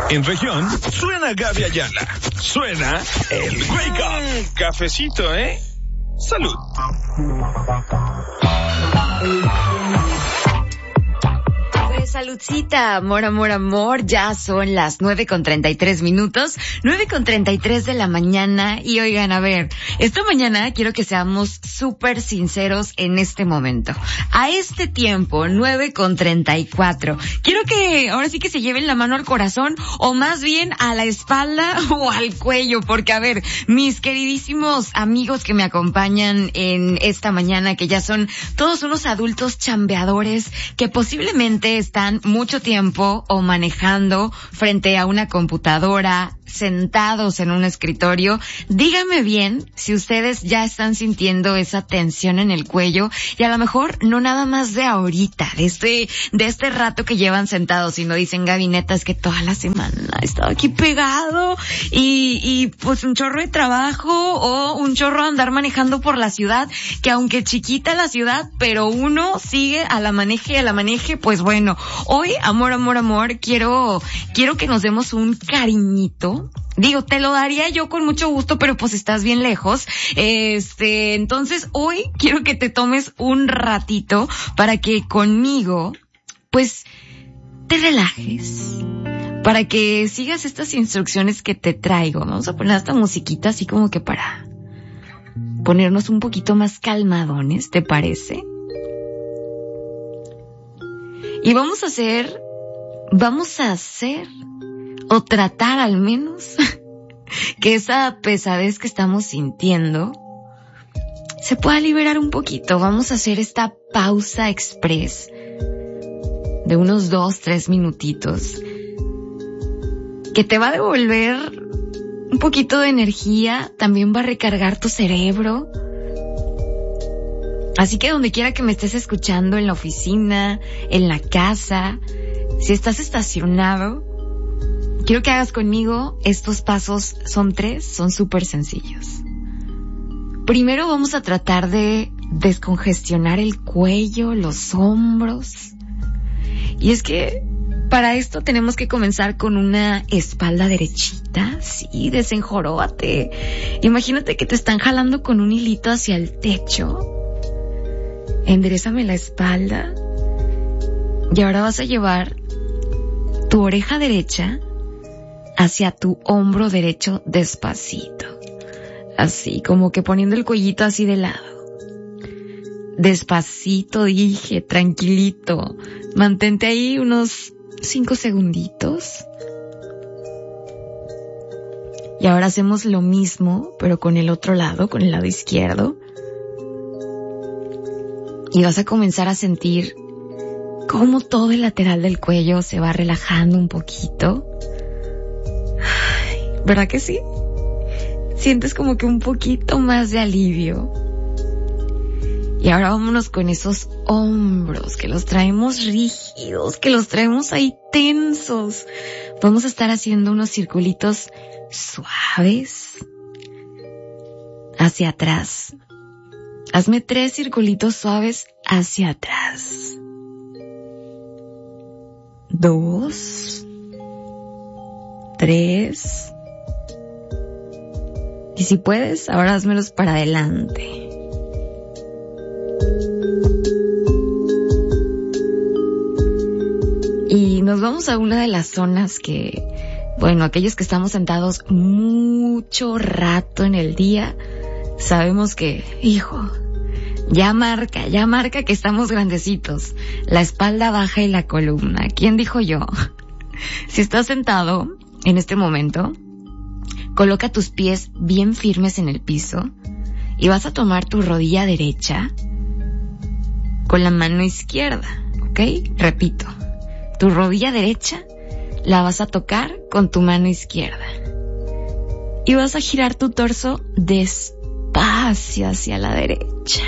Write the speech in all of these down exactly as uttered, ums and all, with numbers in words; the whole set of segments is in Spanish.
En región, suena Gaby Ayala. Suena el Wake Up. Cafecito, ¿eh? Salud. Pues saludcita, amor, amor, amor. Ya son las nueve con treinta y tres minutos. Nueve con treinta y tres de la mañana. Y oigan, a ver, esta mañana quiero que seamos súper sinceros en este momento. A este tiempo, nueve con treinta y cuatro. Quiero que ahora sí que se lleven la mano al corazón, o más bien a la espalda o al cuello. Porque, a ver, mis queridísimos amigos que me acompañan en esta mañana, que ya son todos unos adultos chambeadores que posiblemente están mucho tiempo o manejando frente a una computadora, sentados en un escritorio. Díganme bien si ustedes ya están sintiendo esa tensión en el cuello, y a lo mejor no nada más de ahorita, de este, de este rato que llevan sentados, sino dicen, Gaby, neta, es que toda la semana he estado aquí pegado y, y pues un chorro de trabajo o un chorro de andar manejando por la ciudad, que aunque chiquita la ciudad, pero uno sigue a la maneje, a la maneje. Pues bueno, hoy, amor, amor, amor, quiero, quiero que nos demos un cariñito. Digo, te lo daría yo con mucho gusto, pero pues estás bien lejos. Este, entonces hoy quiero que te tomes un ratito para que conmigo, pues, te relajes. Para que sigas estas instrucciones que te traigo. Vamos a poner esta musiquita así como que para ponernos un poquito más calmadones, ¿te parece? Y vamos a hacer, vamos a hacer, o tratar al menos, que esa pesadez que estamos sintiendo se pueda liberar un poquito. Vamos a hacer esta pausa express de unos dos, tres minutitos, que te va a devolver un poquito de energía, también va a recargar tu cerebro. Así que donde quiera que me estés escuchando, en la oficina, en la casa, si estás estacionado, quiero que hagas conmigo estos pasos. Son tres, son súper sencillos. Primero vamos a tratar de descongestionar el cuello, los hombros. Y es que para esto tenemos que comenzar con una espalda derechita. Sí, desenjoróbate. Imagínate que te están jalando con un hilito hacia el techo. Enderezame la espalda. Y ahora vas a llevar tu oreja derecha hacia tu hombro derecho despacito. Así, como que poniendo el cuellito así de lado. Despacito, dije, tranquilito. Mantente ahí unos cinco segunditos. Y ahora hacemos lo mismo, pero con el otro lado, con el lado izquierdo. Y vas a comenzar a sentir cómo todo el lateral del cuello se va relajando un poquito. ¿Verdad que sí? Sientes como que un poquito más de alivio. Y ahora vámonos con esos hombros, que los traemos rígidos, que los traemos ahí tensos. Vamos a estar haciendo unos circulitos suaves hacia atrás. Hazme tres circulitos suaves hacia atrás. Dos. Tres. Y si puedes, ahora házmelos para adelante. Y nos vamos a una de las zonas que, bueno, aquellos que estamos sentados mucho rato en el día, sabemos que, hijo, ya marca, ya marca que estamos grandecitos. La espalda baja y la columna. ¿Quién dijo yo? Si estás sentado en este momento, coloca tus pies bien firmes en el piso y vas a tomar tu rodilla derecha con la mano izquierda, ¿ok? Repito, tu rodilla derecha la vas a tocar con tu mano izquierda y vas a girar tu torso despacio hacia la derecha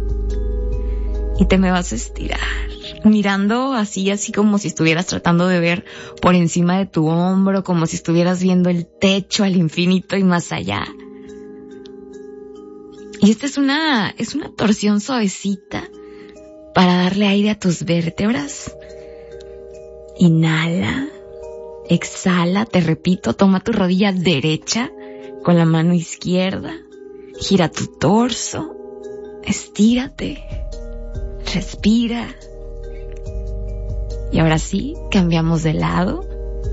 y te me vas a estirar, mirando así, así como si estuvieras tratando de ver por encima de tu hombro, como si estuvieras viendo el techo al infinito y más allá. Y esta es una, es una torsión suavecita para darle aire a tus vértebras. Inhala, exhala, te repito, toma tu rodilla derecha con la mano izquierda, gira tu torso, estírate, respira. Y ahora sí, cambiamos de lado.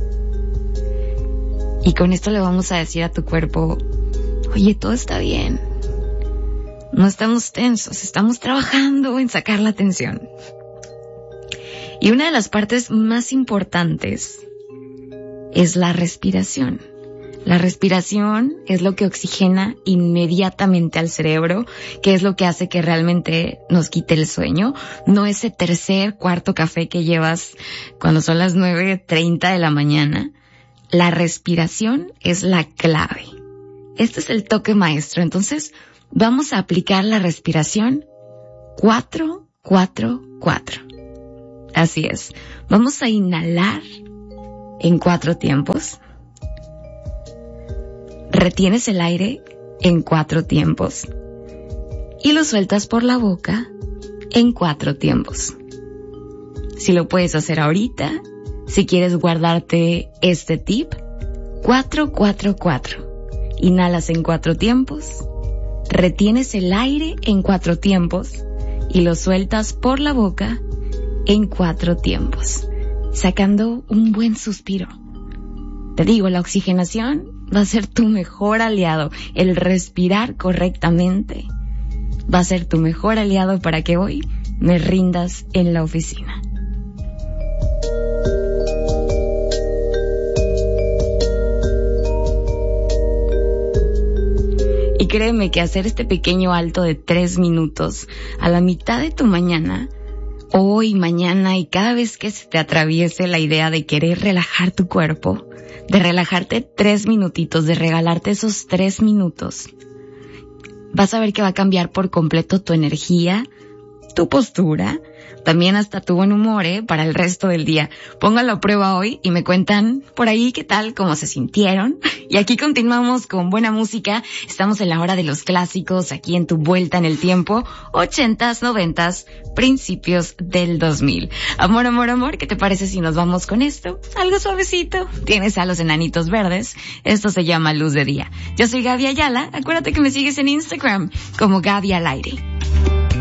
Y con esto le vamos a decir a tu cuerpo, oye, todo está bien. No estamos tensos, estamos trabajando en sacar la tensión. Y una de las partes más importantes es la respiración. La respiración es lo que oxigena inmediatamente al cerebro, que es lo que hace que realmente nos quite el sueño. No ese tercer, cuarto café que llevas cuando son las nueve treinta de la mañana. La respiración es la clave. Este es el toque maestro. Entonces, vamos a aplicar la respiración cuatro, cuatro, cuatro. Así es. Vamos a inhalar en cuatro tiempos. Retienes el aire en cuatro tiempos. Y lo sueltas por la boca en cuatro tiempos. Si lo puedes hacer ahorita, si quieres guardarte este tip, cuatro, cuatro, cuatro. Inhalas en cuatro tiempos. Retienes el aire en cuatro tiempos. Y lo sueltas por la boca en cuatro tiempos, sacando un buen suspiro. Te digo, la oxigenación va a ser tu mejor aliado. El respirar correctamente va a ser tu mejor aliado para que hoy me rindas en la oficina. Y créeme que hacer este pequeño alto de tres minutos a la mitad de tu mañana, hoy, mañana y cada vez que se te atraviese la idea de querer relajar tu cuerpo, de relajarte tres minutitos, de regalarte esos tres minutos, vas a ver que va a cambiar por completo tu energía, tu postura, también hasta tu buen humor, ¿eh? Para el resto del día. Pónganlo a prueba hoy y me cuentan por ahí qué tal, cómo se sintieron. Y aquí continuamos con buena música. Estamos en la hora de los clásicos, aquí en tu vuelta en el tiempo, ochentas, noventas, principios del dos mil. Amor, amor, amor, ¿qué te parece si nos vamos con esto? Algo suavecito. Tienes a los enanitos verdes. Esto se llama Luz de Día. Yo soy Gaby Ayala. Acuérdate que me sigues en Instagram como Gaby al aire.